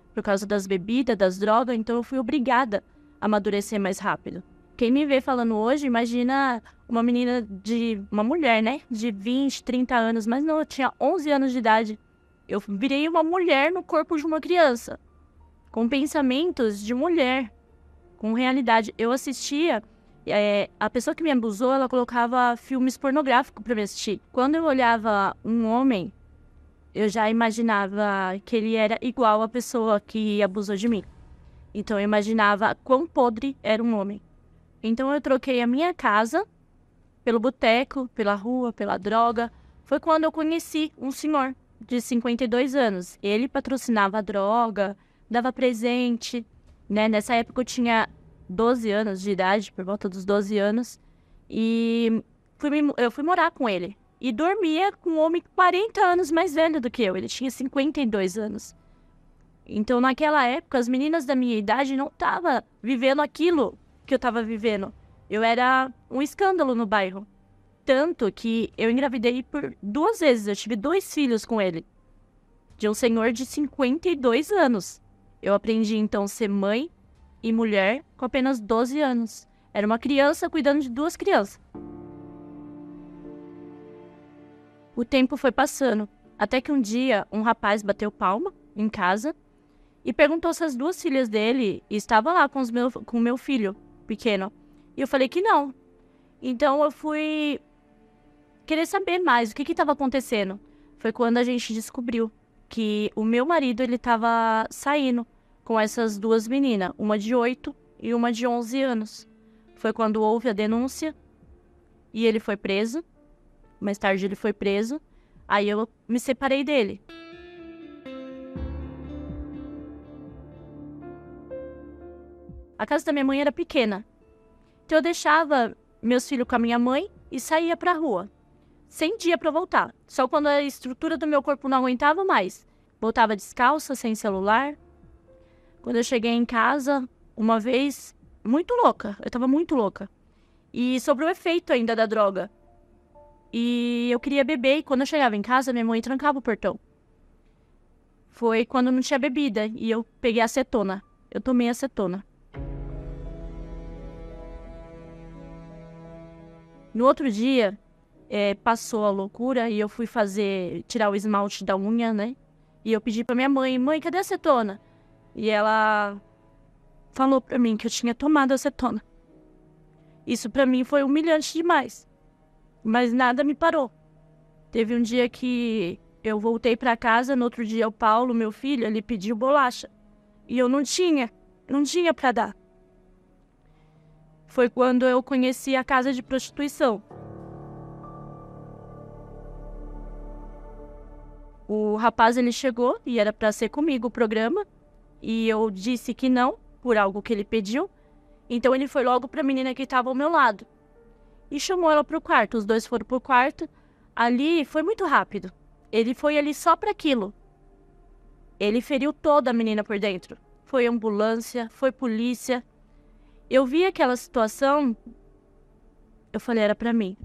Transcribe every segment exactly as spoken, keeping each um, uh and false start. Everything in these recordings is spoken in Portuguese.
por causa das bebidas, das drogas, então eu fui obrigada a amadurecer mais rápido. Quem me vê falando hoje, imagina uma menina de... uma mulher, né? De vinte, trinta anos, mas não, eu tinha onze anos de idade. Eu virei uma mulher no corpo de uma criança, com pensamentos de mulher, com realidade. Eu assistia... É, a pessoa que me abusou, ela colocava filmes pornográficos pra me assistir. Quando eu olhava um homem, eu já imaginava que ele era igual à pessoa que abusou de mim. Então eu imaginava quão podre era um homem. Então eu troquei a minha casa pelo boteco, pela rua, pela droga. Foi quando eu conheci um senhor de cinquenta e dois anos. Ele patrocinava a droga, dava presente, né? Nessa época eu tinha doze anos de idade, por volta dos doze anos. E fui, eu fui morar com ele. E dormia com um homem quarenta anos mais velho do que eu. Ele tinha cinquenta e dois anos. Então, naquela época, as meninas da minha idade não estavam vivendo aquilo que eu estava vivendo. Eu era um escândalo no bairro. Tanto que eu engravidei por duas vezes. Eu tive dois filhos com ele. De um senhor de cinquenta e dois anos. Eu aprendi, então, a ser mãe e mulher com apenas doze anos. Era uma criança cuidando de duas crianças. O tempo foi passando. Até que um dia, um rapaz bateu palma em casa e perguntou se as duas filhas dele estavam lá com o meu, com meu filho pequeno. E eu falei que não. Então eu fui querer saber mais o que estava acontecendo. Foi quando a gente descobriu que o meu marido ele estava saindo com essas duas meninas, uma de oito e uma de onze anos. Foi quando houve a denúncia e ele foi preso. Mais tarde ele foi preso. Aí eu me separei dele. A casa da minha mãe era pequena. Então eu deixava meus filhos com a minha mãe e saía pra rua. Sem dia pra voltar. Só quando a estrutura do meu corpo não aguentava mais. Voltava descalça, sem celular. Quando eu cheguei em casa, uma vez, muito louca. Eu tava muito louca. E sobre o efeito ainda da droga. E eu queria beber, e quando eu chegava em casa, minha mãe trancava o portão. Foi quando não tinha bebida, e eu peguei acetona. Eu tomei acetona. No outro dia, é, passou a loucura, e eu fui fazer, tirar o esmalte da unha, né? E eu pedi pra minha mãe, mãe, cadê a acetona? E ela falou pra mim que eu tinha tomado acetona. Isso pra mim foi humilhante demais. Mas nada me parou. Teve um dia que eu voltei pra casa, no outro dia o Paulo, meu filho, ele pediu bolacha. E eu não tinha, não tinha pra dar. Foi quando eu conheci a casa de prostituição. O rapaz, ele chegou e era pra ser comigo o programa. E eu disse que não, por algo que ele pediu. Então ele foi logo pra menina que estava ao meu lado. E chamou ela pro quarto. Os dois foram pro quarto. Ali foi muito rápido. Ele foi ali só para aquilo. Ele feriu toda a menina por dentro. Foi ambulância, foi polícia. Eu vi aquela situação. Eu falei, era para mim.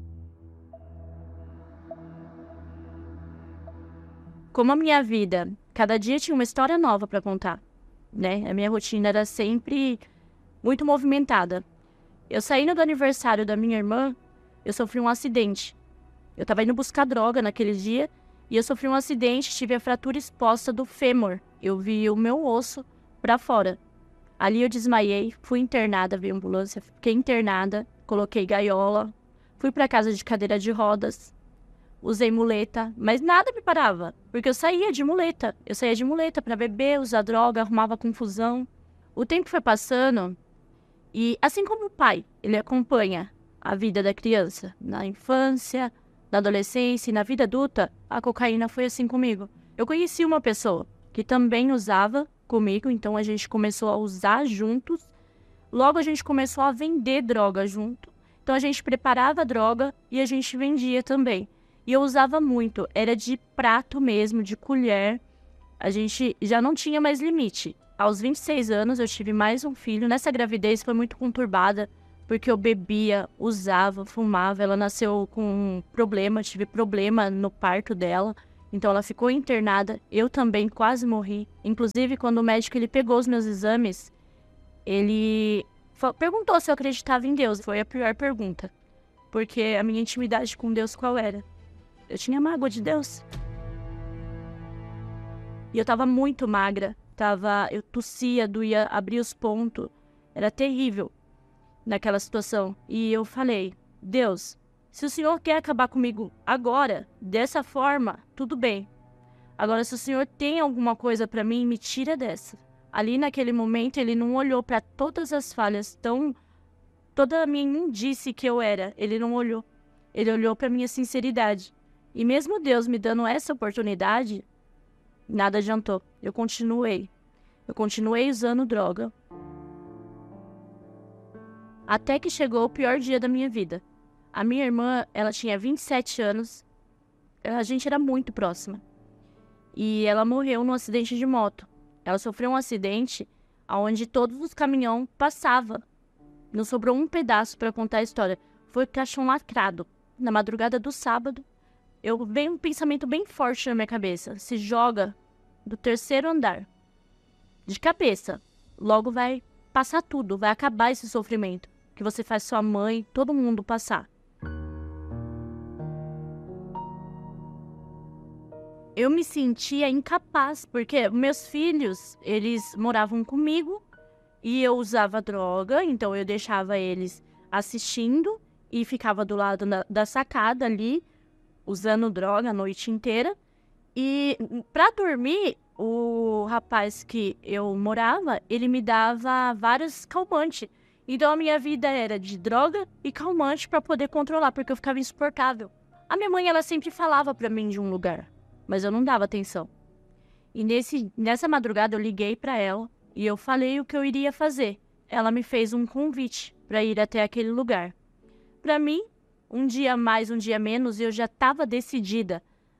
Como a minha vida, cada dia tinha uma história nova para contar, né? A minha rotina era sempre muito movimentada. Eu saindo do aniversário da minha irmã, eu sofri um acidente. Eu tava indo buscar droga naquele dia e eu sofri um acidente, tive a fratura exposta do fêmur. Eu vi o meu osso pra fora. Ali eu desmaiei, fui internada, veio ambulância, fiquei internada, coloquei gaiola, fui pra casa de cadeira de rodas, usei muleta, mas nada me parava, porque eu saía de muleta. Eu saía de muleta pra beber, usar droga, arrumava confusão. O tempo foi passando. E assim como o pai, ele acompanha a vida da criança na infância, na adolescência e na vida adulta, a cocaína foi assim comigo. Eu conheci uma pessoa que também usava comigo, então a gente começou a usar juntos. Logo a gente começou a vender droga junto. Então a gente preparava a droga e a gente vendia também. E eu usava muito, era de prato mesmo, de colher. A gente já não tinha mais limite. Aos vinte e seis anos eu tive mais um filho. Nessa gravidez foi muito conturbada, porque eu bebia, usava, fumava. Ela nasceu com um problema, tive problema no parto dela. Então ela ficou internada, eu também quase morri. Inclusive, quando o médico ele pegou os meus exames, ele perguntou se eu acreditava em Deus. Foi a pior pergunta, porque a minha intimidade com Deus qual era? Eu tinha mágoa de Deus. E eu tava muito magra, tava, eu tossia, doía, abria os pontos, era terrível naquela situação. E eu falei, Deus, se o Senhor quer acabar comigo agora, dessa forma, tudo bem. Agora, se o Senhor tem alguma coisa pra mim, me tira dessa. Ali naquele momento, ele não olhou pra todas as falhas, tão, toda a minha imundície que eu era, ele não olhou. Ele olhou pra minha sinceridade. E mesmo Deus me dando essa oportunidade, nada adiantou. Eu continuei. Eu continuei usando droga. Até que chegou o pior dia da minha vida. A minha irmã, ela tinha vinte e sete anos. A gente era muito próxima. E ela morreu num acidente de moto. Ela sofreu um acidente onde todos os caminhões passavam. Não sobrou um pedaço para contar a história. Foi caixão lacrado. Na madrugada do sábado, eu veio um pensamento bem forte na minha cabeça. Se joga do terceiro andar. De cabeça. Logo vai passar tudo. Vai acabar esse sofrimento. Que você faz sua mãe, todo mundo passar. Eu me sentia incapaz, porque meus filhos, eles moravam comigo e eu usava droga, então eu deixava eles assistindo e ficava do lado da, da sacada ali, usando droga a noite inteira. E para dormir, o rapaz que eu morava, ele me dava vários calmantes. Então a minha vida era de droga e calmante para poder controlar, porque eu ficava insuportável. A minha mãe, ela sempre falava para mim de um lugar, mas eu não dava atenção. E nesse, nessa madrugada eu liguei para ela e eu falei o que eu iria fazer. Ela me fez um convite para ir até aquele lugar. Para mim, um dia mais, um dia menos, eu já estava decidida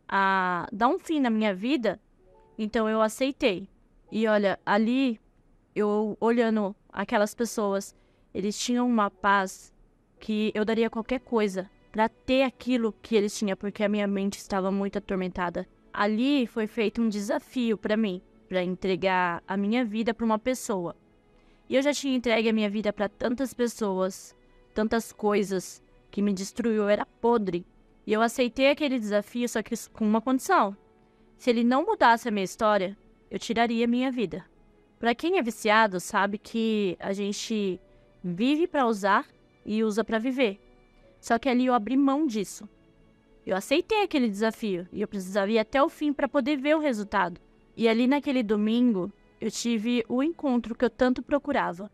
a dar um fim na minha vida, então eu aceitei. E olha, ali, eu olhando aquelas pessoas, eles tinham uma paz que eu daria qualquer coisa para ter aquilo que eles tinham, porque a minha mente estava muito atormentada. Ali foi feito um desafio para mim, para entregar a minha vida para uma pessoa. E eu já tinha entregue a minha vida para tantas pessoas, tantas coisas que me destruiu, eu era podre. E eu aceitei aquele desafio, só que com uma condição. Se ele não mudasse a minha história, eu tiraria a minha vida. Para quem é viciado, sabe que a gente vive para usar e usa para viver. Só que ali eu abri mão disso. Eu aceitei aquele desafio e eu precisava ir até o fim para poder ver o resultado. E ali naquele domingo, eu tive o encontro que eu tanto procurava.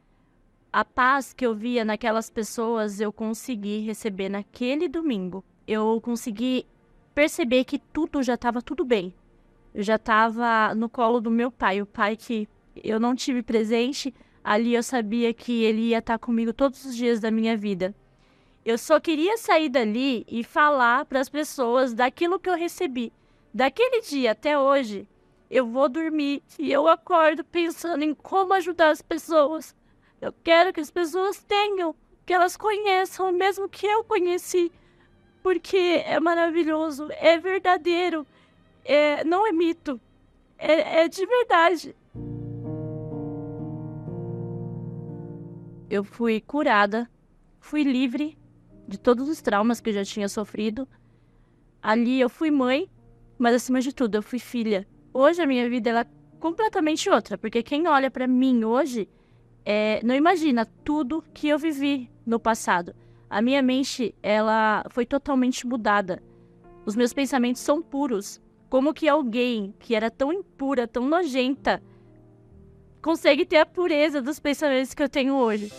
A paz que eu via naquelas pessoas, eu consegui receber naquele domingo. Eu consegui perceber que tudo já estava tudo bem. Eu já estava no colo do meu pai, o pai que eu não tive presente. Ali eu sabia que ele ia estar comigo todos os dias da minha vida. Eu só queria sair dali e falar para as pessoas daquilo que eu recebi. Daquele dia até hoje, eu vou dormir e eu acordo pensando em como ajudar as pessoas. Eu quero que as pessoas tenham, que elas conheçam, mesmo que eu conheci. Porque é maravilhoso, é verdadeiro, é, não é mito, é, é de verdade. Eu fui curada, fui livre de todos os traumas que eu já tinha sofrido. Ali eu fui mãe, mas acima de tudo eu fui filha. Hoje a minha vida ela é completamente outra, porque quem olha pra mim hoje é, não imagina tudo que eu vivi no passado. A minha mente ela foi totalmente mudada. Os meus pensamentos são puros. Como que alguém que era tão impura, tão nojenta, consegue ter a pureza dos pensamentos que eu tenho hoje?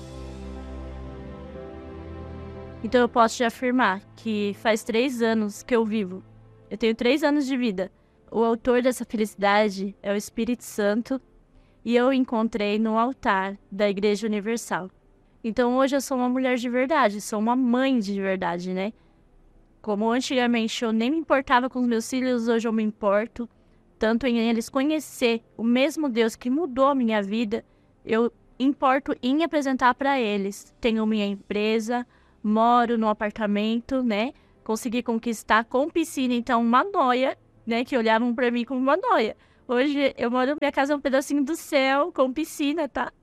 Então eu posso te afirmar que faz três anos que eu vivo. Eu tenho três anos de vida. O autor dessa felicidade é o Espírito Santo e eu o encontrei no altar da Igreja Universal. Então hoje eu sou uma mulher de verdade, sou uma mãe de verdade, né? Como antigamente eu nem me importava com os meus filhos, hoje eu me importo. Tanto em eles conhecer o mesmo Deus que mudou a minha vida, eu importo em apresentar para eles. Tenho minha empresa, moro num apartamento, né? consegui conquistar com piscina, então uma noia, né, que olhavam pra mim como uma noia. Hoje eu moro, minha casa é um pedacinho do céu, com piscina, tá?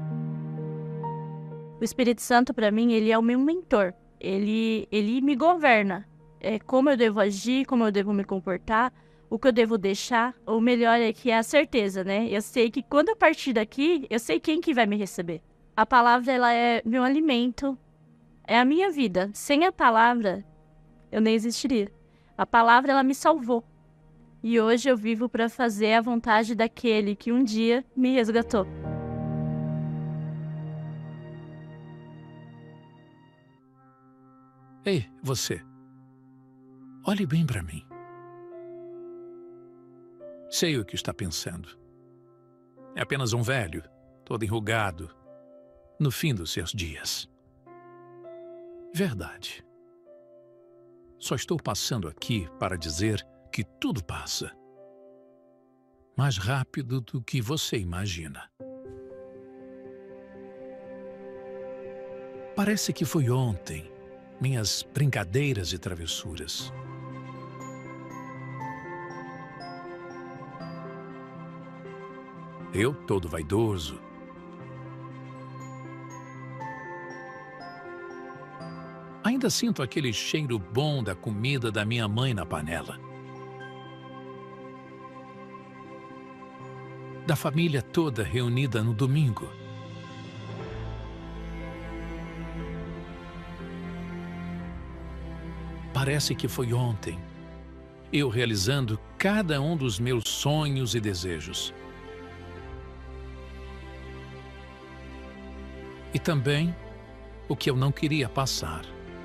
O Espírito Santo, pra mim, ele é o meu mentor. Ele, ele me governa. É como eu devo agir, como eu devo me comportar, o que eu devo deixar. O melhor é que é a certeza, né? Eu sei que quando eu partir daqui, eu sei quem que vai me receber. A palavra, ela é meu alimento, é a minha vida. Sem a palavra, eu nem existiria. A palavra, ela me salvou. E hoje eu vivo para fazer a vontade daquele que um dia me resgatou. Ei, você. Olhe bem para mim. Sei o que está pensando. É apenas um velho, todo enrugado, no fim dos seus dias. Verdade. Só estou passando aqui para dizer que tudo passa. Mais rápido do que você imagina. Parece que foi ontem, minhas brincadeiras e travessuras. Eu, todo vaidoso, ainda sinto aquele cheiro bom da comida da minha mãe na panela. Da família toda reunida no domingo. Parece que foi ontem, eu realizando cada um dos meus sonhos e desejos. E também o que eu não queria passar.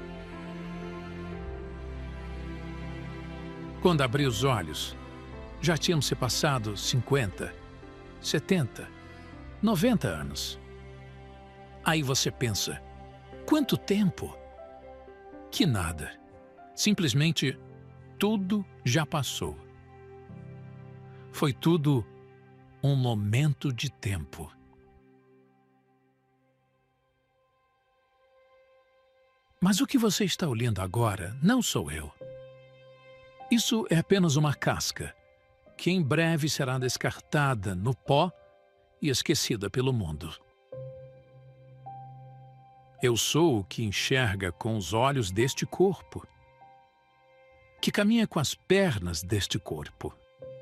Quando abri os olhos, já tínhamos se passado cinquenta, setenta, noventa anos. Aí você pensa, quanto tempo? Que nada. Simplesmente tudo já passou. Foi tudo um momento de tempo. Mas o que você está olhando agora não sou eu. Isso é apenas uma casca, que em breve será descartada no pó e esquecida pelo mundo. Eu sou o que enxerga com os olhos deste corpo, que caminha com as pernas deste corpo.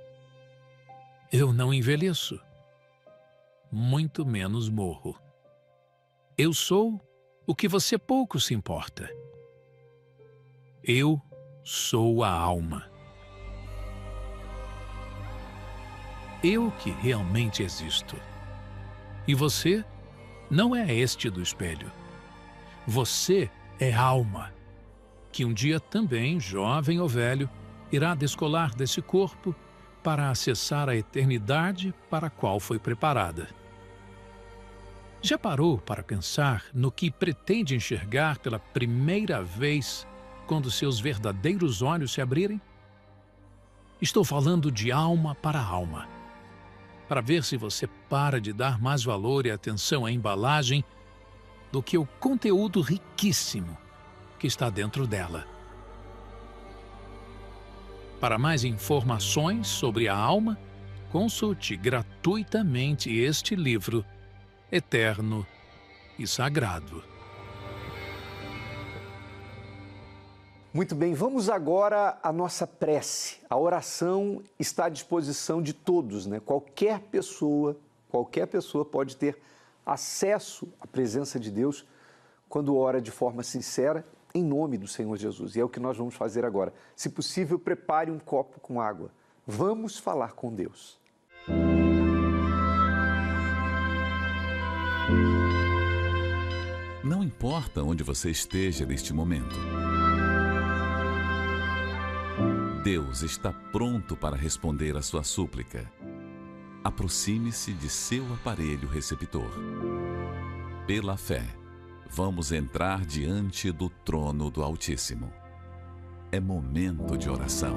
Eu não envelheço, muito menos morro. Eu sou o que você pouco se importa. Eu sou a alma. Eu que realmente existo. E você não é este do espelho. Você é alma, que um dia também, jovem ou velho, irá descolar desse corpo para acessar a eternidade para a qual foi preparada. Já parou para pensar no que pretende enxergar pela primeira vez quando seus verdadeiros olhos se abrirem? Estou falando de alma para alma, para ver se você para de dar mais valor e atenção à embalagem do que o conteúdo riquíssimo que está dentro dela. Para mais informações sobre a alma, consulte gratuitamente este livro eterno e sagrado. Muito bem, vamos agora à nossa prece. A oração está à disposição de todos, né? Qualquer pessoa, qualquer pessoa pode ter acesso à presença de Deus quando ora de forma sincera, em nome do Senhor Jesus. E é o que nós vamos fazer agora. Se possível, prepare um copo com água. Vamos falar com Deus. Não importa onde você esteja neste momento. Deus está pronto para responder à sua súplica. Aproxime-se de seu aparelho receptor. Pela fé, vamos entrar diante do trono do Altíssimo. É momento de oração.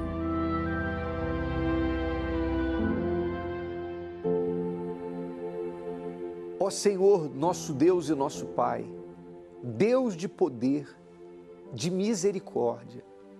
Ó Senhor, nosso Deus e nosso Pai, Deus de poder, de misericórdia,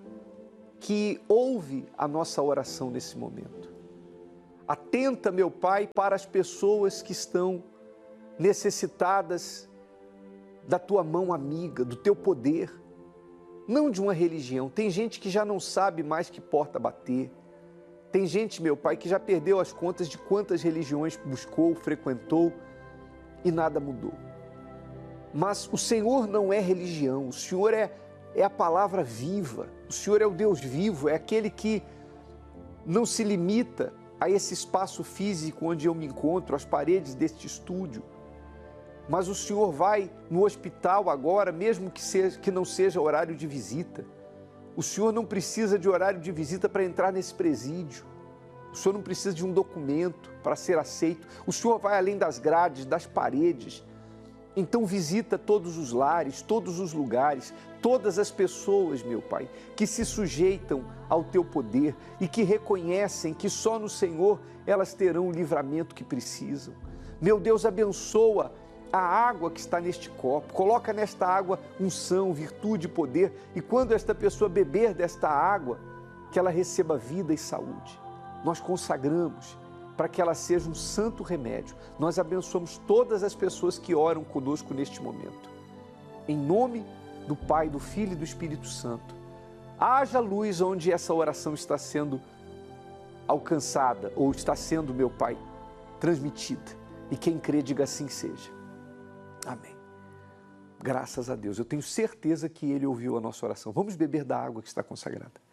que ouve a nossa oração nesse momento. Atenta, meu Pai, para as pessoas que estão necessitadas da tua mão amiga, do teu poder, não de uma religião. Tem gente que já não sabe mais que porta bater. Tem gente, meu Pai, que já perdeu as contas de quantas religiões buscou, frequentou e nada mudou. Mas o Senhor não é religião, o Senhor é, é a palavra viva, o Senhor é o Deus vivo, é aquele que não se limita a esse espaço físico onde eu me encontro, as paredes deste estúdio. Mas o Senhor vai no hospital agora, mesmo que, seja, que não seja horário de visita. O Senhor não precisa de horário de visita para entrar nesse presídio. O Senhor não precisa de um documento para ser aceito. O Senhor vai além das grades, das paredes. Então visita todos os lares, todos os lugares, todas as pessoas, meu Pai, que se sujeitam ao Teu poder e que reconhecem que só no Senhor elas terão o livramento que precisam. Meu Deus, abençoa a água que está neste copo, coloca nesta água unção, virtude e poder, e quando esta pessoa beber desta água, que ela receba vida e saúde. Nós consagramos para que ela seja um santo remédio. Nós abençoamos todas as pessoas que oram conosco neste momento. Em nome do Pai, do Filho e do Espírito Santo, haja luz onde essa oração está sendo alcançada ou está sendo, meu Pai, transmitida. E quem crê, diga assim seja. Amém. Graças a Deus. Eu tenho certeza que Ele ouviu a nossa oração. Vamos beber da água que está consagrada.